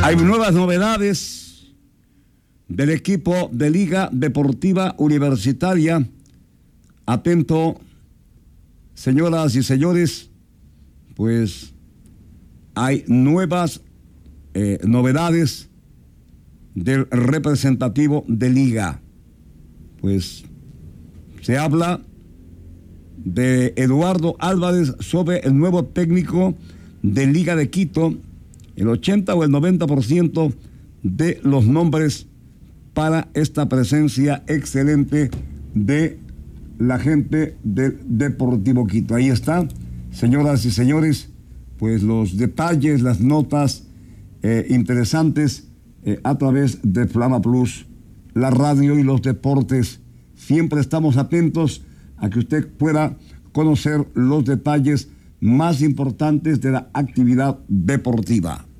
Hay nuevas novedades del equipo de Liga Deportiva Universitaria. Atento, señoras y señores, pues hay nuevas novedades del representativo de Liga. Pues se habla de Eduardo Álvarez sobre el nuevo técnico de Liga de Quito. El 80 o el 90% de los nombres para esta presencia excelente de la gente del Deportivo Quito. Ahí está, señoras y señores, pues los detalles, las notas interesantes a través de Flama Plus, la radio y los deportes. Siempre estamos atentos a que usted pueda conocer los detalles más importantes de la actividad deportiva.